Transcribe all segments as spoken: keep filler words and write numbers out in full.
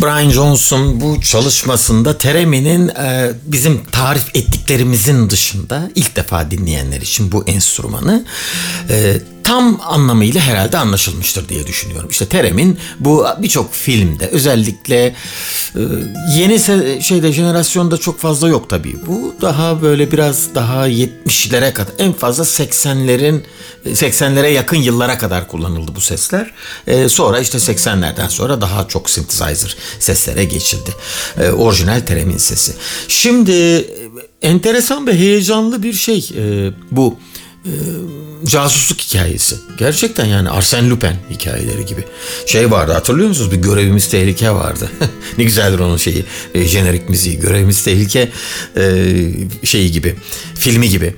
Brian Jones'un bu çalışmasında Theremin'in e, bizim tarif ettiklerimizin dışında ilk defa dinleyenler için bu enstrümanı e, tam anlamıyla herhalde anlaşılmıştır diye düşünüyorum. İşte Theremin bu birçok filmde, özellikle e, yeni se- şeyde jenerasyonda çok fazla yok tabii. Bu daha böyle biraz daha yetmişlere kadar, en fazla seksenlerin seksenlere yakın yıllara kadar kullanıldı bu sesler. E, sonra işte seksenlerden sonra daha çok synthesizer seslere geçildi. E, orijinal Theremin sesi. Şimdi e, enteresan ve heyecanlı bir şey e, bu. Ee, casusluk hikayesi. Gerçekten yani Arsène Lupin hikayeleri gibi. Şey vardı, hatırlıyor musunuz? Bir Görevimiz Tehlike vardı. Ne güzeldir onun şeyi. E, jenerik müziği. Görevimiz Tehlike e, şeyi gibi. Filmi gibi.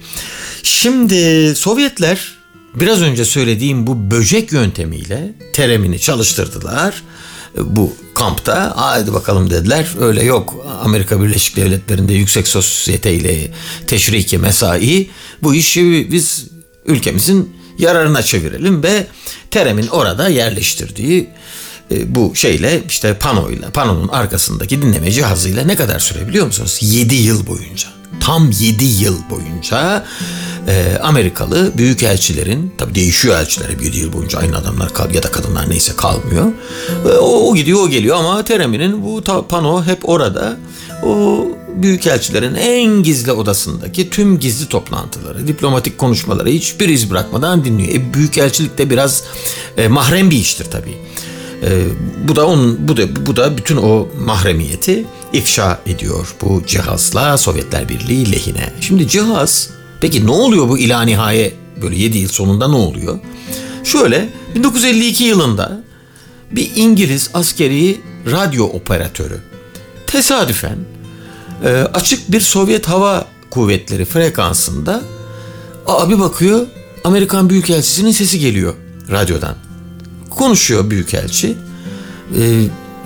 Şimdi Sovyetler biraz önce söylediğim bu böcek yöntemiyle Theremin'i çalıştırdılar. Bu kampta haydi bakalım dediler. Öyle yok, Amerika Birleşik Devletleri'nde yüksek sosyeteyle teşriki mesai, bu işi biz ülkemizin yararına çevirelim ve Theremin orada yerleştirdiği e, bu şeyle, işte panoyla, panonun arkasındaki dinleme cihazıyla ne kadar süre biliyor musunuz? yedi yıl boyunca. Tam yedi yıl boyunca e, Amerikalı büyükelçilerin, tabii değişiyor elçiler, yedi yıl boyunca aynı adamlar kal, ya da kadınlar neyse kalmıyor. E, o, o gidiyor o geliyor ama Theremin'in bu ta, pano hep orada. O büyükelçilerin en gizli odasındaki tüm gizli toplantıları, diplomatik konuşmaları hiçbir iz bırakmadan dinliyor. E, büyükelçilik de biraz e, mahrem bir iştir tabii. Ee, bu da onun bu da bu da bütün o mahremiyeti ifşa ediyor bu cihazla Sovyetler Birliği lehine. Şimdi cihaz, peki ne oluyor bu ila nihaye böyle yedi yıl sonunda ne oluyor? Şöyle, bin dokuz yüz elli iki yılında bir İngiliz askeri radyo operatörü tesadüfen e, açık bir Sovyet Hava Kuvvetleri frekansında abi bakıyor, Amerikan Büyükelçisi'nin sesi geliyor radyodan. Konuşuyor büyükelçi. Ee,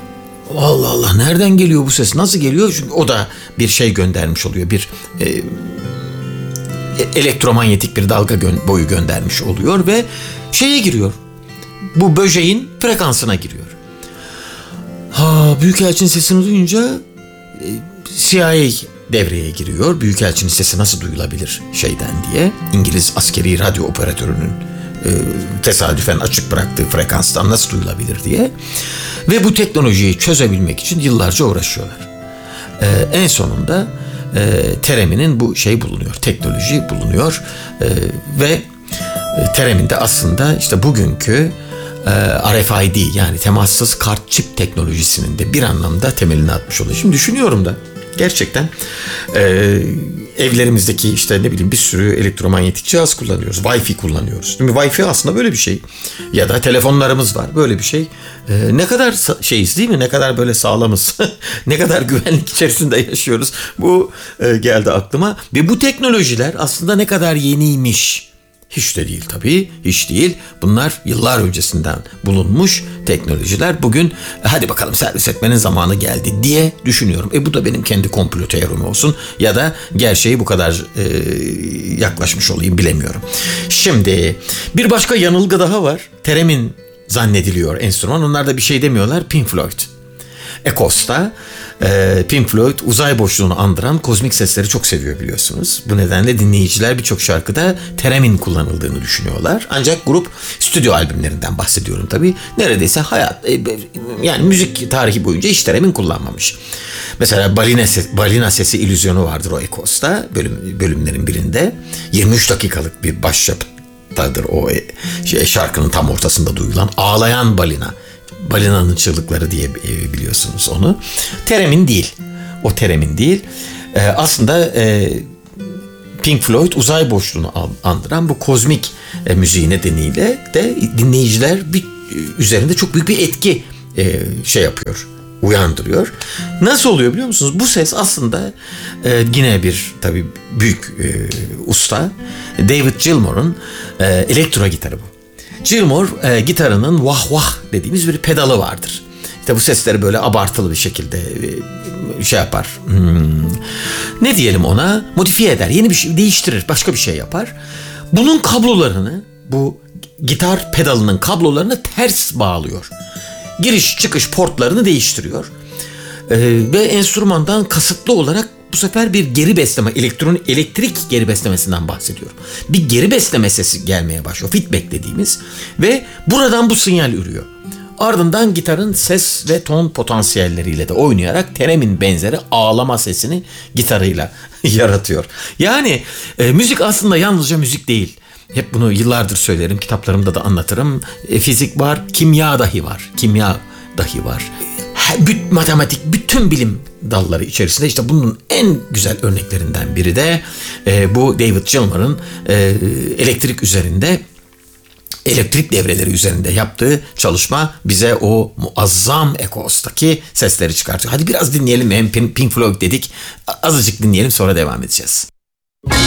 Allah Allah, nereden geliyor bu ses? Nasıl geliyor? Çünkü o da bir şey göndermiş oluyor. Bir e, elektromanyetik bir dalga gö- boyu göndermiş oluyor ve şeye giriyor. Bu böceğin frekansına giriyor. Ha, büyükelçinin sesini duyunca e, C I A devreye giriyor. Büyükelçinin sesi nasıl duyulabilir şeyden diye. İngiliz askeri radyo operatörünün E, tesadüfen açık bıraktığı frekanstan nasıl duyulabilir diye. Ve bu teknolojiyi çözebilmek için yıllarca uğraşıyorlar. E, en sonunda e, Theremin'in bu şey bulunuyor, teknoloji bulunuyor e, ve e, Theremin de aslında işte bugünkü e, R F I D, yani temassız kart çip teknolojisinin de bir anlamda temelini atmış oluyor. Şimdi düşünüyorum da gerçekten e, evlerimizdeki işte ne bileyim bir sürü elektromanyetik cihaz kullanıyoruz. Wi-Fi kullanıyoruz. Şimdi Wi-Fi aslında böyle bir şey. Ya da telefonlarımız var. Böyle bir şey. E, ne kadar şeyiz değil mi? Ne kadar böyle sağlamız. Ne kadar güvenlik içerisinde yaşıyoruz. Bu e, geldi aklıma. Ve bu teknolojiler aslında ne kadar yeniymiş. Hiç de değil tabii, hiç değil. Bunlar yıllar öncesinden bulunmuş teknolojiler. Bugün hadi bakalım servis etmenin zamanı geldi diye düşünüyorum. E bu da benim kendi komplo teorimi olsun ya da gerçeği bu kadar e, yaklaşmış olayım, bilemiyorum. Şimdi bir başka yanılgı daha var. Theremin zannediliyor enstrüman. Onlar da bir şey demiyorlar. Pink Floyd. Echos'ta e, Pink Floyd uzay boşluğunu andıran kozmik sesleri çok seviyor biliyorsunuz. Bu nedenle dinleyiciler birçok şarkıda Theremin kullanıldığını düşünüyorlar. Ancak grup stüdyo albümlerinden bahsediyorum tabii. Neredeyse hayat e, yani müzik tarihi boyunca hiç Theremin kullanmamış. Mesela Balina, ses, Balina Sesi illüzyonu vardır o Echos'ta bölüm, bölümlerin birinde. yirmi üç dakikalık bir başyapıttır o şey, şarkının tam ortasında duyulan Ağlayan Balina. Balinanın çığlıkları diye biliyorsunuz onu. Theremin değil. O Theremin değil. Ee, aslında e, Pink Floyd uzay boşluğunu andıran bu kozmik e, müziği nedeniyle de dinleyiciler bir, üzerinde çok büyük bir etki e, şey yapıyor, uyandırıyor. Nasıl oluyor biliyor musunuz? Bu ses aslında e, yine bir tabii büyük e, usta David Gilmour'un e, elektro gitarı bu. Gilmour e, gitarının vah vah dediğimiz bir pedalı vardır. İşte bu sesleri böyle abartılı bir şekilde e, şey yapar. Hmm, ne diyelim ona? Modifiye eder. Yeni bir şey değiştirir. Başka bir şey yapar. Bunun kablolarını, bu gitar pedalının kablolarını ters bağlıyor. Giriş çıkış portlarını değiştiriyor. ve enstrümandan kasıtlı olarak bu sefer bir geri besleme, elektron elektrik geri beslemesinden bahsediyorum. Bir geri besleme sesi gelmeye başlıyor. Feedback dediğimiz ve buradan bu sinyal ürüyor. Ardından gitarın ses ve ton potansiyelleriyle de oynayarak teremin benzeri ağlama sesini gitarıyla yaratıyor. Yani e, müzik aslında yalnızca müzik değil. Hep bunu yıllardır söylerim, kitaplarımda da anlatırım. E, fizik var, kimya dahi var. Kimya dahi var. Büt, matematik, bütün bilim dalları içerisinde işte bunun en güzel örneklerinden biri de e, bu David Gilmour'un e, elektrik üzerinde, elektrik devreleri üzerinde yaptığı çalışma bize o muazzam ekostaki sesleri çıkartıyor. Hadi biraz dinleyelim. Hem Pink Floyd dedik, azıcık dinleyelim, sonra devam edeceğiz.